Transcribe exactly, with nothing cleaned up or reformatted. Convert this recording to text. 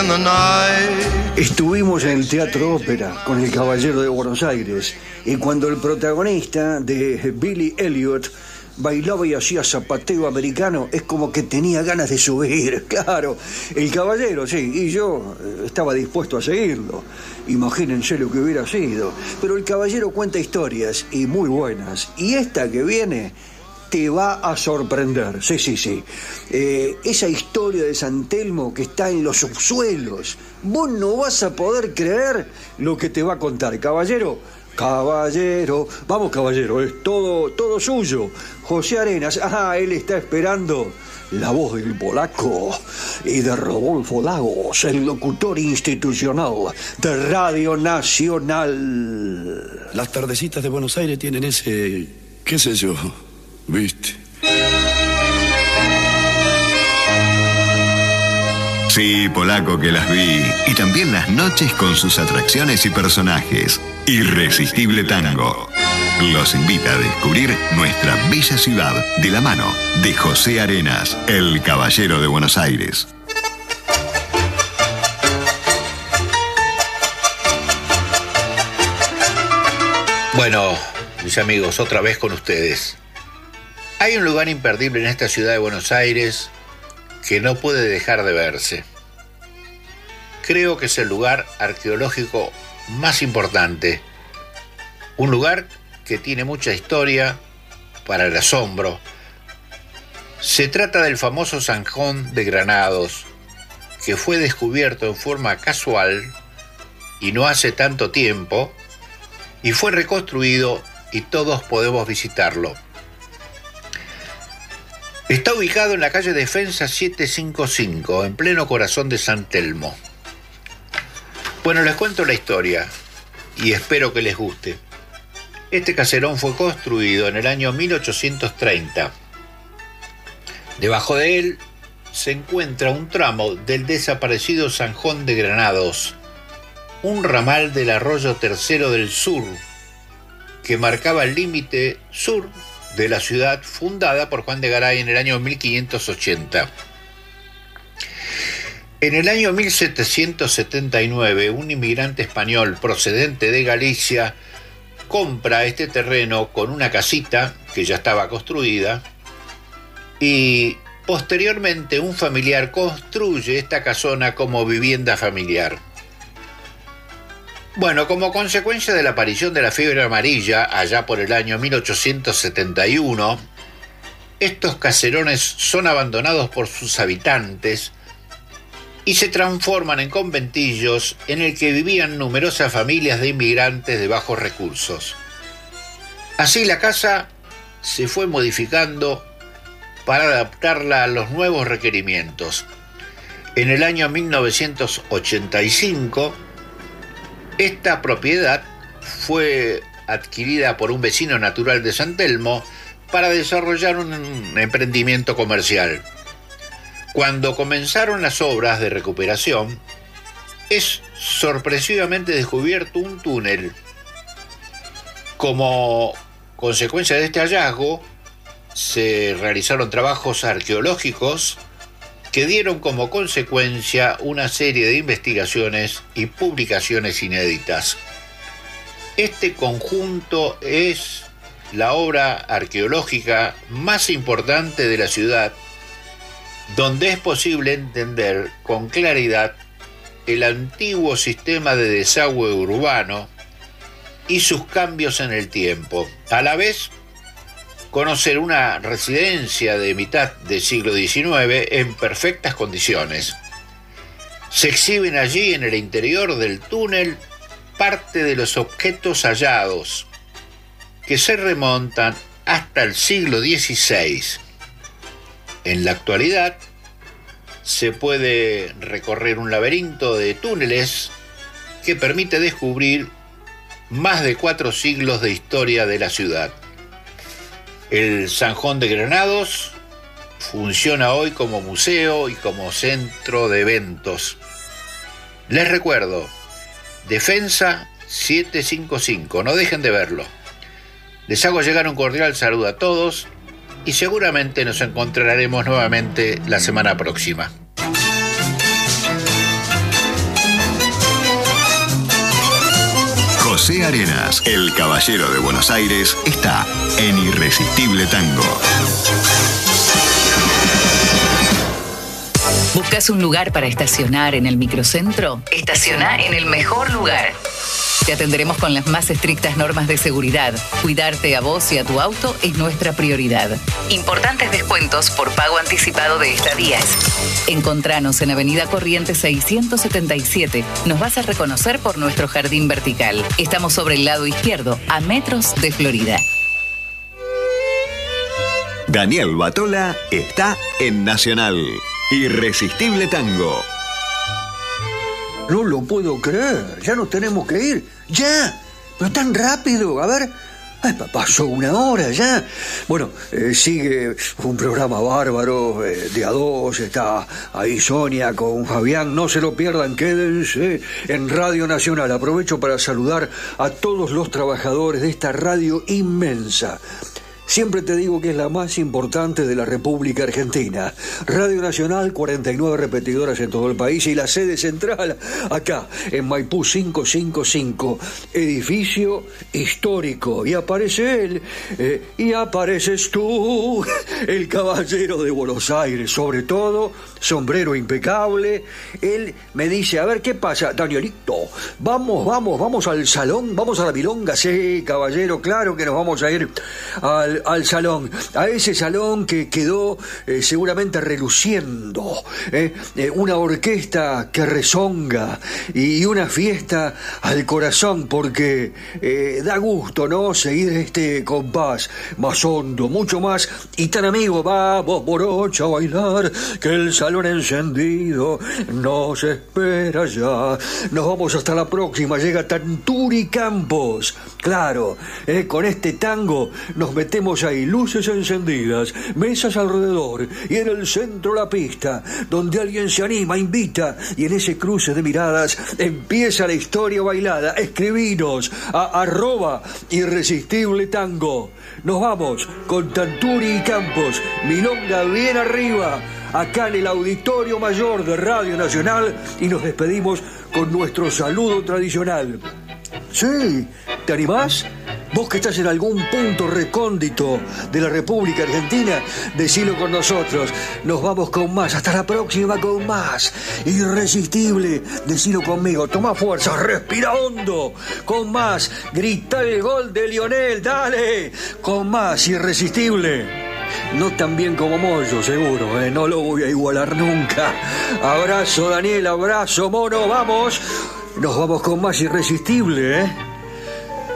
in the night. Estuvimos en el Teatro Ópera con El Caballero de Buenos Aires y cuando el protagonista de Billy Elliot bailaba y hacía zapateo americano, es como que tenía ganas de subir, claro. El caballero, sí, y yo estaba dispuesto a seguirlo. Imagínense lo que hubiera sido. Pero el caballero cuenta historias, y muy buenas. Y esta que viene te va a sorprender, sí, sí, sí. Eh, esa historia de San Telmo que está en los subsuelos. Vos no vas a poder creer lo que te va a contar, caballero. Caballero, vamos caballero, es todo, todo suyo. José Arenas, ah, él está esperando la voz del polaco y de Rodolfo Lagos, el locutor institucional de Radio Nacional. Las tardecitas de Buenos Aires tienen ese, qué sé yo, ¿viste? Sí, polaco, que las vi. Y también las noches con sus atracciones y personajes. Irresistible Tango los invita a descubrir nuestra bella ciudad de la mano de José Arenas, el Caballero de Buenos Aires. Bueno, mis amigos, otra vez con ustedes. Hay un lugar imperdible en esta ciudad de Buenos Aires que no puede dejar de verse. Creo que es el lugar arqueológico más importante. Un lugar que tiene mucha historia para el asombro. Se trata del famoso Zanjón de Granados, que fue descubierto en forma casual y no hace tanto tiempo, y fue reconstruido y todos podemos visitarlo. Está ubicado en la calle Defensa setecientos cincuenta y cinco, en pleno corazón de San Telmo. Bueno, les cuento la historia y espero que les guste. Este caserón fue construido en el año mil ochocientos treinta. Debajo de él se encuentra un tramo del desaparecido Zanjón de Granados, un ramal del arroyo Tercero del Sur, que marcaba el límite sur de la ciudad fundada por Juan de Garay en el año mil quinientos ochenta. En el año mil setecientos setenta y nueve, un inmigrante español procedente de Galicia compra este terreno con una casita que ya estaba construida y posteriormente un familiar construye esta casona como vivienda familiar. Bueno, como consecuencia de la aparición de la fiebre amarilla allá por el año mil ochocientos setenta y uno, estos caserones son abandonados por sus habitantes y se transforman en conventillos en el que vivían numerosas familias de inmigrantes de bajos recursos. Así la casa se fue modificando para adaptarla a los nuevos requerimientos. En el año mil novecientos ochenta y cinco, esta propiedad fue adquirida por un vecino natural de San Telmo para desarrollar un emprendimiento comercial. Cuando comenzaron las obras de recuperación, es sorpresivamente descubierto un túnel. Como consecuencia de este hallazgo, se realizaron trabajos arqueológicos que dieron como consecuencia una serie de investigaciones y publicaciones inéditas. Este conjunto es la obra arqueológica más importante de la ciudad, donde es posible entender con claridad el antiguo sistema de desagüe urbano y sus cambios en el tiempo. A la vez, conocer una residencia de mitad del siglo diecinueve en perfectas condiciones. Se exhiben allí en el interior del túnel parte de los objetos hallados, que se remontan hasta el siglo dieciséis. En la actualidad, se puede recorrer un laberinto de túneles que permite descubrir más de cuatro siglos de historia de la ciudad. El Zanjón de Granados funciona hoy como museo y como centro de eventos. Les recuerdo, Defensa setecientos cincuenta y cinco, no dejen de verlo. Les hago llegar un cordial saludo a todos y seguramente nos encontraremos nuevamente la semana próxima. José Arenas, el caballero de Buenos Aires, está en Irresistible Tango. ¿Buscas un lugar para estacionar en el microcentro? Estaciona en el mejor lugar. Te atenderemos con las más estrictas normas de seguridad. Cuidarte a vos y a tu auto es nuestra prioridad. Importantes descuentos por pago anticipado de estadías. Encontranos en Avenida Corrientes seiscientos setenta y siete. Nos vas a reconocer por nuestro jardín vertical. Estamos sobre el lado izquierdo, a metros de Florida. Daniel Batola está en Nacional. Irresistible Tango. No lo puedo creer. Ya nos tenemos que ir. ¡Ya! Pero tan rápido. A ver. Ay, pasó una hora ya. Bueno, eh, sigue un programa bárbaro eh, de a dos. Está ahí Sonia con Fabián. No se lo pierdan, quédense en Radio Nacional. Aprovecho para saludar a todos los trabajadores de esta radio inmensa. Siempre te digo que es la más importante de la República Argentina. Radio Nacional, cuarenta y nueve repetidoras en todo el país y la sede central acá en Maipú quinientos cincuenta y cinco, edificio histórico. Y aparece él, eh, y apareces tú, el caballero de Buenos Aires, sobre todo, sombrero impecable. Él me dice, a ver, ¿qué pasa, Danielito? Vamos, vamos, vamos al salón, vamos a la milonga. Sí, caballero, claro que nos vamos a ir al al salón, a ese salón que quedó eh, seguramente reluciendo, eh, eh, una orquesta que rezonga y una fiesta al corazón, porque eh, da gusto, ¿no?, seguir este compás más hondo, mucho más, y tan amigo. Vamos, morocha, a bailar, que el salón encendido nos espera ya. Nos vamos hasta la próxima. Llega Tanturi Campos. Claro, eh, con este tango nos metemos ahí, luces encendidas, mesas alrededor y en el centro la pista, donde alguien se anima, invita, y en ese cruce de miradas empieza la historia bailada. Escribinos a arroba Irresistible Tango. Nos vamos con Tanturi y Campos, milonga bien arriba, acá en el Auditorio Mayor de Radio Nacional, y nos despedimos con nuestro saludo tradicional. Sí, ¿te animás? Vos que estás en algún punto recóndito de la República Argentina, decilo con nosotros. Nos vamos con más. Hasta la próxima con más. Irresistible. Decilo conmigo. Toma fuerza. Respira hondo. Con más. Grita el gol de Lionel. Dale. Con más. Irresistible. No tan bien como Moyo, seguro, ¿eh? No lo voy a igualar nunca. Abrazo, Daniel. Abrazo, mono. Vamos. Nos vamos con más Irresistible, ¿eh?